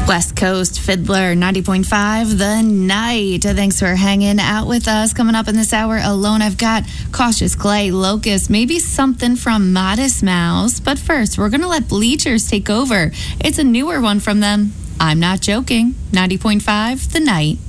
West Coast Fiddler 90.5 The Night. Thanks for hanging out with us. Coming up in this hour alone, I've got Cautious Clay, Locust, maybe something from Modest Mouse. But first, we're going to let Bleachers take over. It's a newer one from them. I'm Not Joking. 90.5 The Night.